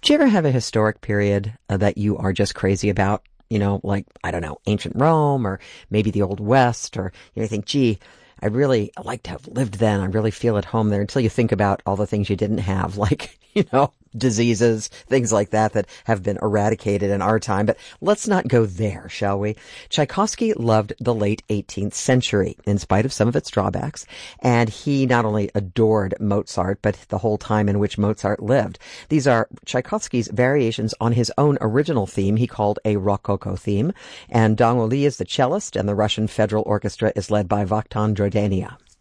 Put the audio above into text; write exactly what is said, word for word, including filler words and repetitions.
Do you ever have a historic period uh, that you are just crazy about? You know, like, I don't know, ancient Rome or maybe the Old West, or you, know, you think, gee, I really like to have lived then. I really feel at home there, until you think about all the things you didn't have, like, you know, diseases, things like that that have been eradicated in our time. But let's not go there, shall we? Tchaikovsky loved the late eighteenth century, in spite of some of its drawbacks. And he not only adored Mozart, but the whole time in which Mozart lived. These are Tchaikovsky's variations on his own original theme he called a Rococo theme. And Dong Oli is the cellist, and the Russian Federal Orchestra is led by Vakhtan Drodania.